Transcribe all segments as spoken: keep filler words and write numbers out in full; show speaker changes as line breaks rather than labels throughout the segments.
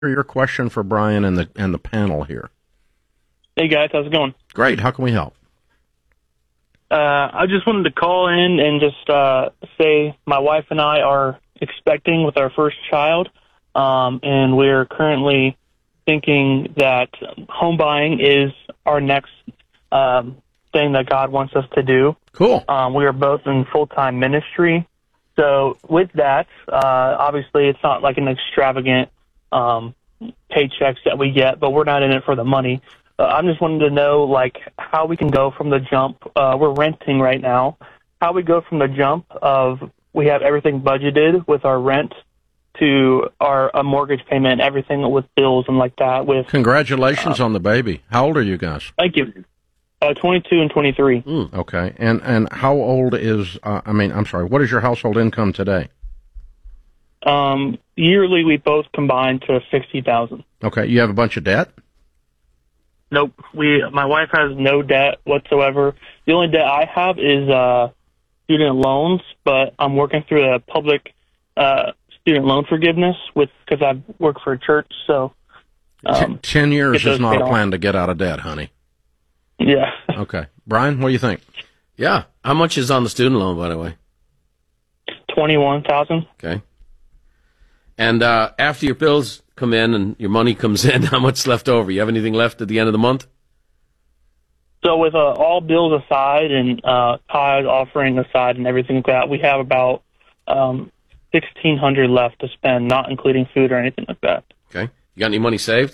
Your question for Brian and the and the panel here.
Hey guys, how's it going?
Great. How can we help?
Uh, I just wanted to call in and just uh, say my wife and I are expecting with our first child, um, and we're currently thinking that home buying is our next um, thing that God wants us to do.
Cool.
Um, we are both in full-time ministry, so with that, uh, obviously it's not like an extravagant um, paychecks that we get, but we're not in it for the money. Uh, I'm just wanting to know, like, how we can go from the jump. Uh, we're renting right now. How we go from the jump of we have everything budgeted with our rent to our a mortgage payment, everything with bills and like that. With
Congratulations uh, on the baby. How old are you guys?
Thank you. Uh, twenty-two and twenty-three.
Mm, okay. And and how old is, uh, I mean, I'm sorry, what is your household income today?
Um, yearly, we both combine to sixty thousand dollars.
Okay. You have a bunch of debt?
Nope. We, my wife has no debt whatsoever. The only debt I have is uh, student loans, but I'm working through a public uh, student loan forgiveness with because I work for a church. So
um, ten years is not a plan off. to get out of debt, honey.
Yeah.
Okay, Brian, what do you think?
Yeah. How much is on the student loan, by the way?
Twenty-one thousand.
Okay. And uh, after your bills come in and your money comes in, how much left over? You have anything left at the end of the month?
So with uh, all bills aside and uh, tithe offering aside and everything like that, we have about um, sixteen hundred left to spend, not including food or anything like that.
Okay. You got any money saved?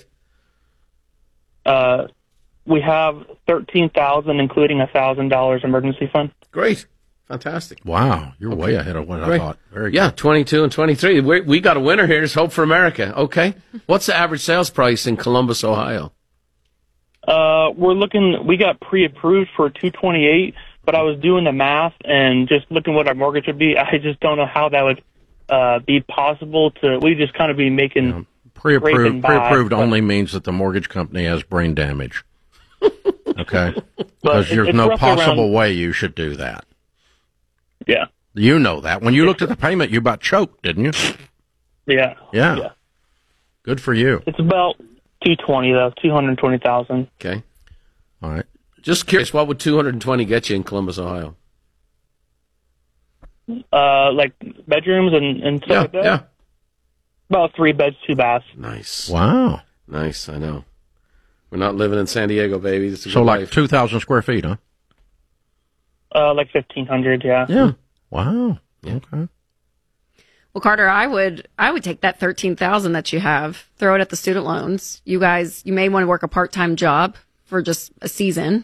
Uh, we have thirteen thousand, including a thousand dollars emergency fund.
Great. Fantastic.
Wow, you're okay. way ahead of what Great. I thought. Very
yeah,
good.
twenty-two and twenty-three. We're, we got a winner here. There's hope for America. Okay. What's the average sales price in Columbus, Ohio?
Uh, we're looking, we got pre-approved for two twenty-eight, but I was doing the math and just looking what our mortgage would be. I just don't know how that would uh, be possible to, we just kind of be making
yeah. pre-approved. Pre-approved but, only means that the mortgage company has brain damage. Okay? Because there's no possible around, way you should do that.
Yeah.
You know that. When you looked at the payment, you about choked, didn't you?
Yeah.
Yeah.
yeah.
Good for you.
It's about two twenty though, two hundred twenty thousand.
Okay.
All right.
Just curious, what would two hundred twenty get you in Columbus, Ohio?
Uh, like bedrooms and, and stuff
yeah,
like that?
Yeah.
About three beds, two baths.
Nice.
Wow.
Nice, I know. We're not living in San Diego, baby. This is
so like
life.
two thousand square feet, huh?
Uh, like fifteen hundred, yeah.
Yeah. Wow. Yeah. Okay.
Well, Carter, I would I would take that thirteen thousand that you have, throw it at the student loans. You guys, you may want to work a part time job for just a season.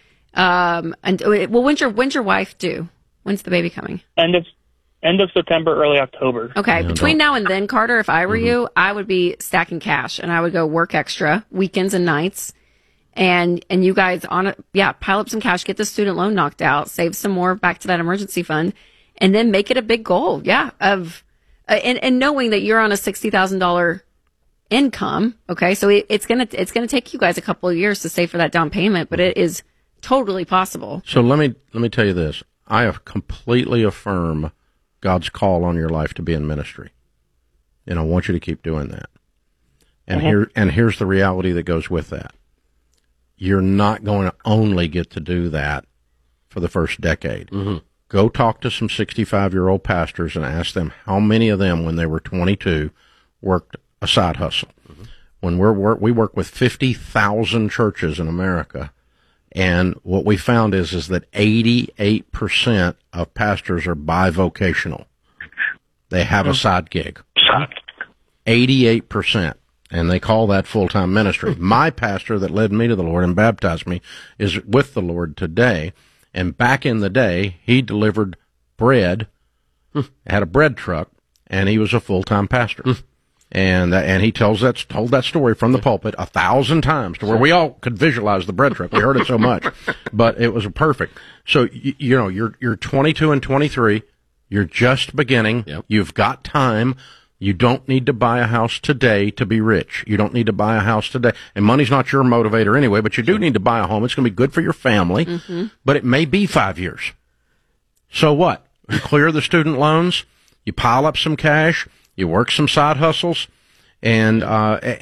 Um, and well, when's your when's your wife due? When's the baby coming?
End of end of September, early October.
Okay.
Yeah,
Between
don't.
now and then, Carter, if I were
mm-hmm.
you, I would be stacking cash and I would go work extra weekends and nights. And, and you guys on it, yeah, pile up some cash, get the student loan knocked out, save some more back to that emergency fund, and then make it a big goal. Yeah. Of, uh, and, and knowing that you're on a sixty thousand dollars income. Okay. So it, it's going to, it's going to take you guys a couple of years to save for that down payment, but it is totally possible.
So let me, let me tell you this. I have completely affirm God's call on your life to be in ministry. And I want you to keep doing that. And mm-hmm. here, and here's the reality that goes with that. You're not going to only get to do that for the first decade.
Mm-hmm.
Go talk to some sixty-five-year-old pastors and ask them how many of them, when they were twenty-two, worked a side hustle. Mm-hmm. When we're work, we work with fifty thousand churches in America, and what we found is is that eighty-eight percent of pastors are bivocational. They have mm-hmm. a side gig. eighty-eight percent. And they call that full-time ministry. My pastor that led me to the Lord and baptized me is with the Lord today. And back in the day, he delivered bread, had a bread truck, and he was a full-time pastor. And that, and he tells that told that story from the pulpit a thousand times to where we all could visualize the bread truck. We heard it so much, but it was perfect. So you, you know, you're you're twenty-two and twenty-three. You're just beginning.
Yep.
You've got time. You don't need to buy a house today to be rich. You don't need to buy a house today. And money's not your motivator anyway, but you do need to buy a home. It's going to be good for your family, mm-hmm. but it may be five years. So what? You clear the student loans, you pile up some cash, you work some side hustles, And uh,